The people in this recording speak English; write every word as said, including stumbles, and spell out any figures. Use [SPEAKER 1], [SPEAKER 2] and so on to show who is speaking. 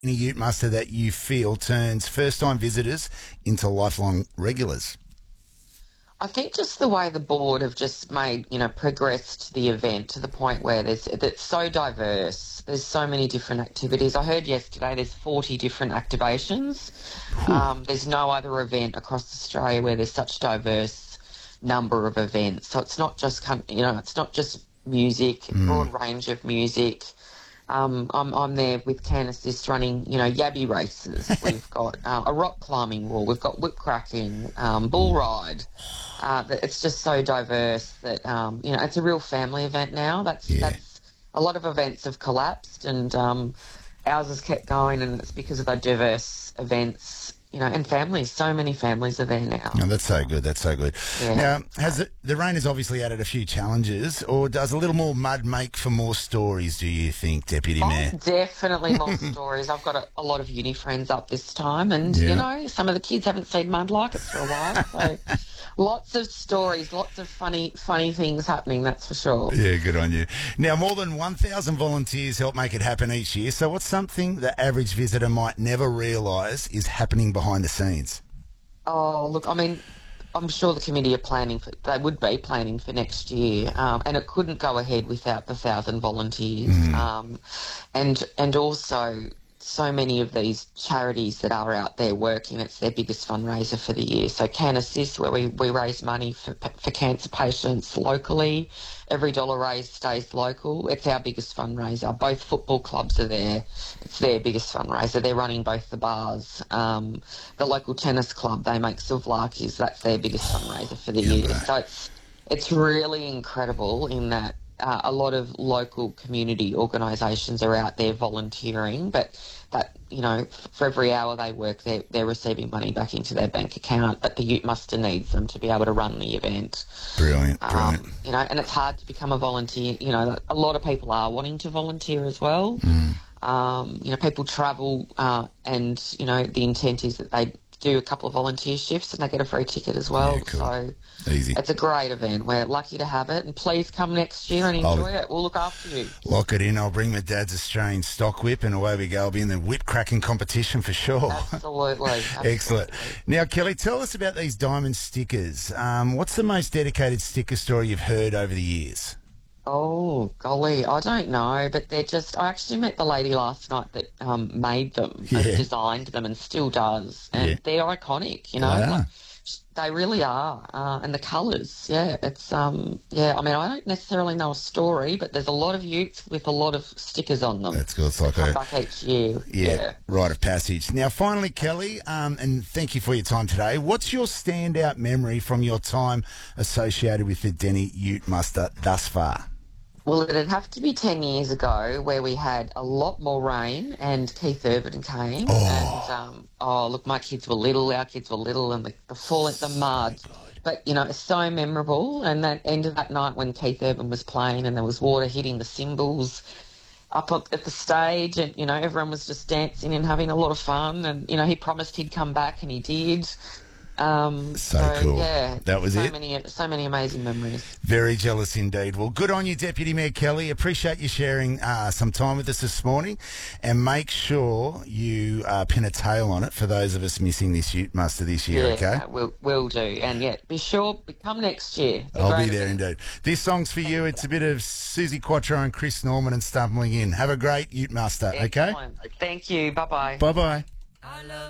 [SPEAKER 1] Any Ute Muster that you feel turns first-time visitors into lifelong regulars?
[SPEAKER 2] I think just the way the board have just made, you know, progressed the event to the point where there's it's so diverse. There's so many different activities. I heard yesterday there's forty different activations. Um, there's no other event across Australia where there's such diverse number of events. So it's not just, you know, it's not just music, a broad range of music. Um, I'm, I'm there with Candice just running, you know, yabby races. We've got uh, a rock climbing wall. We've got whip cracking, um, bull ride. Uh, that it's just so diverse that, um, you know, it's a real family event now. That's
[SPEAKER 1] Yeah.
[SPEAKER 2] that's a lot of events have collapsed, and um, ours has kept going, and it's because of the diverse events, you know, and families. So many families are there now.
[SPEAKER 1] No, that's so good. That's so good.
[SPEAKER 2] Yeah.
[SPEAKER 1] Now, has it, the rain has obviously added a few challenges, or does a little more mud make for more stories, do you think, Deputy
[SPEAKER 2] Oh,
[SPEAKER 1] Mayor?
[SPEAKER 2] definitely more stories. I've got a, a lot of uni friends up this time, and,
[SPEAKER 1] Yeah.
[SPEAKER 2] you know, some of the kids haven't seen mud like it for a while. So lots of stories, lots of funny funny things happening, that's for sure.
[SPEAKER 1] Yeah, good on you. Now, more than one thousand volunteers help make it happen each year. So what's something the average visitor might never realise is happening behind the scenes?
[SPEAKER 2] Oh, look, I mean, I'm sure the committee are planning for, they would be planning for next year, um, and it couldn't go ahead without the thousand volunteers. Um, and and also, so many of these charities that are out there working, it's their biggest fundraiser for the year. So Can Assist, where we, we raise money for, for cancer patients locally. Every dollar raised stays local. It's our biggest fundraiser. Both football clubs are there. It's their biggest fundraiser. They're running both the bars. Um, the local tennis club, they make souvlaki's. That's their biggest fundraiser for the year. So it's, it's really incredible in that Uh, a lot of local community organisations are out there volunteering, but that, you know, for every hour they work, they're, they're receiving money back into their bank account, but the Ute Muster needs them to be able to run the event.
[SPEAKER 1] Brilliant, brilliant.
[SPEAKER 2] Um, you know, and it's hard to become a volunteer. You know, a lot of people are wanting to volunteer as well. Um, you know, people travel uh, and, you know, the intent is that they do a couple of volunteer shifts and they get a free ticket as well.
[SPEAKER 1] Yeah, cool.
[SPEAKER 2] So
[SPEAKER 1] Easy.
[SPEAKER 2] it's a great event. We're lucky to have it, and please come next year and enjoy
[SPEAKER 1] I'll-
[SPEAKER 2] it. We'll look after you.
[SPEAKER 1] Lock it in. I'll bring my dad's Australian stock whip and away we go. I'll be in the whip cracking competition for sure.
[SPEAKER 2] Absolutely. Absolutely.
[SPEAKER 1] Excellent. Now, Kelly, tell us about these diamond stickers. Um, what's the most dedicated sticker story you've heard over the years?
[SPEAKER 2] Oh, golly, I don't know, but they're just, I actually met the lady last night that um, made them,
[SPEAKER 1] Yeah.
[SPEAKER 2] and designed them and still does, and
[SPEAKER 1] Yeah.
[SPEAKER 2] they're iconic, you know.
[SPEAKER 1] They are.
[SPEAKER 2] Like, they really are, uh, and the colours, yeah, it's, um, yeah, I mean, I don't necessarily know a story, but there's a lot of utes with a lot of stickers on them.
[SPEAKER 1] That's good. It's like
[SPEAKER 2] Come
[SPEAKER 1] a
[SPEAKER 2] back each year.
[SPEAKER 1] yeah, rite of passage. Now, finally, Kelly, um, and thank you for your time today. What's your standout memory from your time associated with the Denny Ute Muster thus far?
[SPEAKER 2] Well, it'd have to be ten years ago where we had a lot more rain and Keith Urban came.
[SPEAKER 1] Oh.
[SPEAKER 2] And, um, oh, look, my kids were little, our kids were little, and the, the fall at the mud. But, you know, it's so memorable. And that end of that night when Keith Urban was playing and there was water hitting the cymbals up at at the stage, and, you know, everyone was just dancing and having a lot of fun. And, you know, he promised he'd come back and he did. Um,
[SPEAKER 1] So
[SPEAKER 2] so,
[SPEAKER 1] cool.
[SPEAKER 2] Yeah,
[SPEAKER 1] That was
[SPEAKER 2] so
[SPEAKER 1] it?
[SPEAKER 2] Many, so many amazing memories.
[SPEAKER 1] Very jealous indeed. Well, good on you, Deputy Mayor Kelly. Appreciate you sharing uh, some time with us this morning. And make sure you uh, pin a tail on it for those of us missing this Ute Muster this year,
[SPEAKER 2] Yeah,
[SPEAKER 1] okay?
[SPEAKER 2] we'll, we'll do. And, yeah, be sure, come next year. Be
[SPEAKER 1] I'll
[SPEAKER 2] great
[SPEAKER 1] be there
[SPEAKER 2] event.
[SPEAKER 1] indeed. This song's for you. It's a bit of Susie Quattro and Chris Norman and Stumbling In. Have a great Ute Muster, okay?
[SPEAKER 2] Excellent. Thank you. Bye-bye.
[SPEAKER 1] Bye-bye.
[SPEAKER 3] I love